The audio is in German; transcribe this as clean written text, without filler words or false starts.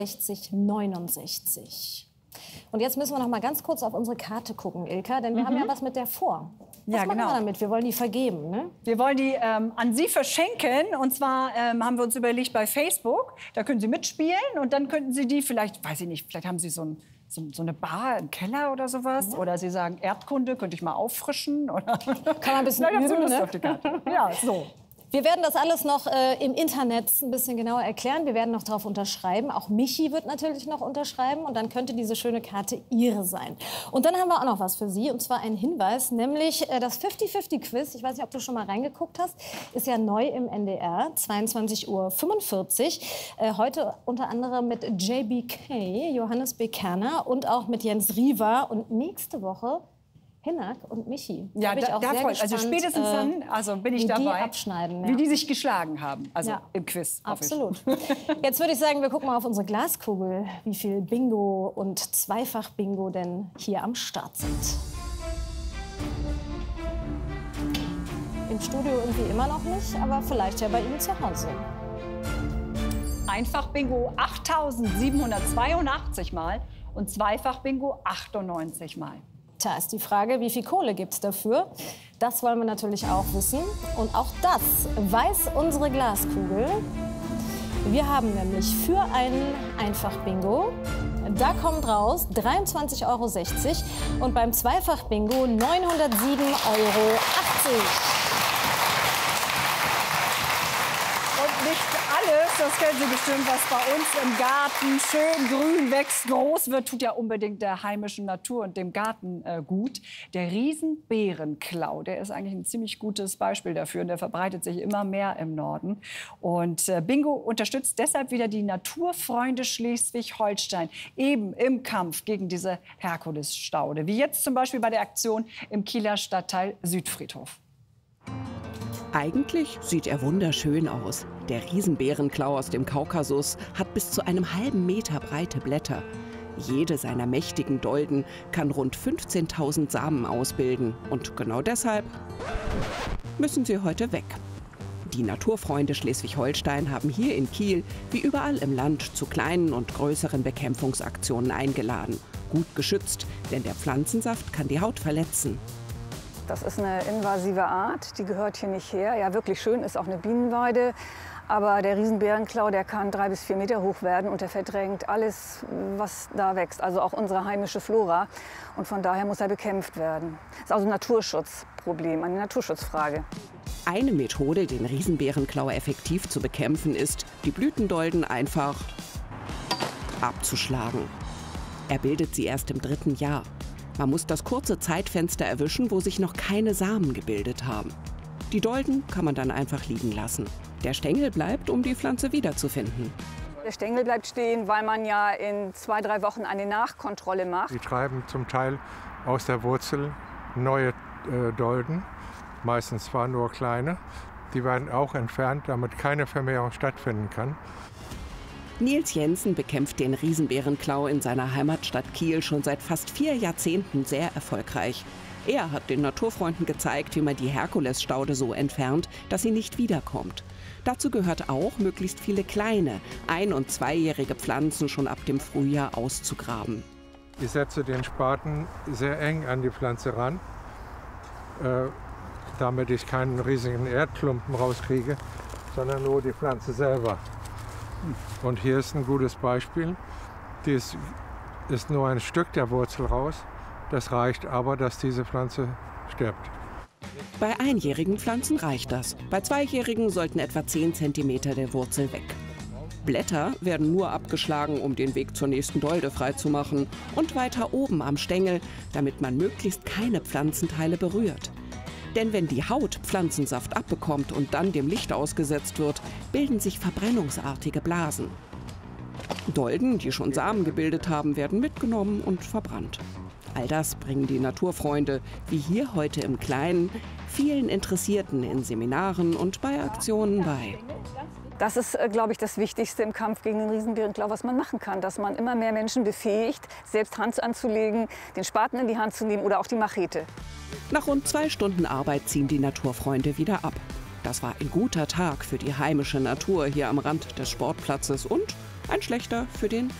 69. Und jetzt müssen wir noch mal ganz kurz auf unsere Karte gucken, Ilka, denn wir haben ja was mit der vor. Was machen wir damit? Wir wollen die vergeben, ne? Wir wollen die an Sie verschenken. Und zwar haben wir uns überlegt bei Facebook, da können Sie mitspielen und dann könnten Sie die vielleicht, weiß ich nicht, vielleicht haben Sie so eine Bar im Keller oder sowas. Oder Sie sagen, Erdkunde, könnte ich mal auffrischen. Oder kann man ein bisschen üben, ne? Auf die Karte. Ja, so. Wir werden das alles noch im Internet ein bisschen genauer erklären. Wir werden noch darauf unterschreiben. Auch Michi wird natürlich noch unterschreiben. Und dann könnte diese schöne Karte Ihre sein. Und dann haben wir auch noch was für Sie. Und zwar einen Hinweis, nämlich das 50-50-Quiz. Ich weiß nicht, ob du schon mal reingeguckt hast. Ist ja neu im NDR, 22:45 Uhr. Heute unter anderem mit JBK, Johannes B. Kerner und auch mit Jens Riewer. Und nächste Woche Hinak und Michi. Ja, da freue ich. Also spätestens dann, bin ich dabei, abschneiden, wie die sich geschlagen haben, also im Quiz. Absolut. Jetzt würde ich sagen, wir gucken mal auf unsere Glaskugel, wie viel Bingo und Zweifach-Bingo denn hier am Start sind. Im Studio irgendwie immer noch nicht, aber vielleicht ja bei Ihnen zu Hause. Einfach-Bingo 8.782 Mal und Zweifach-Bingo 98 Mal. Tja, ist die Frage, wie viel Kohle gibt es dafür? Das wollen wir natürlich auch wissen. Und auch das weiß unsere Glaskugel. Wir haben nämlich für ein Einfach-Bingo, da kommt raus 23,60 € und beim Zweifach-Bingo 907,80 €. Und nicht alles, das kennen Sie bestimmt, was bei uns im Garten schön grün wächst, groß wird, tut ja unbedingt der heimischen Natur und dem Garten gut. Der Riesenbeerenklau, der ist eigentlich ein ziemlich gutes Beispiel dafür und der verbreitet sich immer mehr im Norden. Und Bingo unterstützt deshalb wieder die Naturfreunde Schleswig-Holstein, eben im Kampf gegen diese Herkulesstaude, wie jetzt zum Beispiel bei der Aktion im Kieler Stadtteil Südfriedhof. Eigentlich sieht er wunderschön aus. Der Riesenbeerenklau aus dem Kaukasus hat bis zu einem halben Meter breite Blätter. Jede seiner mächtigen Dolden kann rund 15.000 Samen ausbilden. Und genau deshalb müssen sie heute weg. Die Naturfreunde Schleswig-Holstein haben hier in Kiel, wie überall im Land, zu kleinen und größeren Bekämpfungsaktionen eingeladen. Gut geschützt, denn der Pflanzensaft kann die Haut verletzen. Das ist eine invasive Art, die gehört hier nicht her. Ja, wirklich schön ist auch eine Bienenweide. Aber der Riesenbeerenklau, der kann 3 bis 4 Meter hoch werden und der verdrängt alles, was da wächst. Also auch unsere heimische Flora. Und von daher muss er bekämpft werden. Das ist also ein Naturschutzproblem, eine Naturschutzfrage. Eine Methode, den Riesenbeerenklau effektiv zu bekämpfen, ist, die Blütendolden einfach abzuschlagen. Er bildet sie erst im 3. Jahr. Man muss das kurze Zeitfenster erwischen, wo sich noch keine Samen gebildet haben. Die Dolden kann man dann einfach liegen lassen. Der Stängel bleibt, um die Pflanze wiederzufinden. Der Stängel bleibt stehen, weil man ja in 2, 3 Wochen eine Nachkontrolle macht. Die treiben zum Teil aus der Wurzel neue Dolden, meistens zwar nur kleine. Die werden auch entfernt, damit keine Vermehrung stattfinden kann. Nils Jensen bekämpft den Riesenbeerenklau in seiner Heimatstadt Kiel schon seit fast 4 Jahrzehnten sehr erfolgreich. Er hat den Naturfreunden gezeigt, wie man die Herkulesstaude so entfernt, dass sie nicht wiederkommt. Dazu gehört auch, möglichst viele kleine, 1- und 2-jährige Pflanzen schon ab dem Frühjahr auszugraben. Ich setze den Spaten sehr eng an die Pflanze ran, damit ich keinen riesigen Erdklumpen rauskriege, sondern nur die Pflanze selber. Und hier ist ein gutes Beispiel. Dies ist nur ein Stück der Wurzel raus. Das reicht aber, dass diese Pflanze stirbt. Bei einjährigen Pflanzen reicht das. Bei 2-jährigen sollten etwa 10 cm der Wurzel weg. Blätter werden nur abgeschlagen, um den Weg zur nächsten Dolde freizumachen. Und weiter oben am Stängel, damit man möglichst keine Pflanzenteile berührt. Denn wenn die Haut Pflanzensaft abbekommt und dann dem Licht ausgesetzt wird, bilden sich verbrennungsartige Blasen. Dolden, die schon Samen gebildet haben, werden mitgenommen und verbrannt. All das bringen die Naturfreunde, wie hier heute im Kleinen, vielen Interessierten in Seminaren und bei Aktionen bei. Das ist, glaube ich, das Wichtigste im Kampf gegen den Riesenbeerenklau, was man machen kann. Dass man immer mehr Menschen befähigt, selbst Hand anzulegen, den Spaten in die Hand zu nehmen oder auch die Machete. Nach rund 2 Stunden Arbeit ziehen die Naturfreunde wieder ab. Das war ein guter Tag für die heimische Natur hier am Rand des Sportplatzes und Ein schlechter für den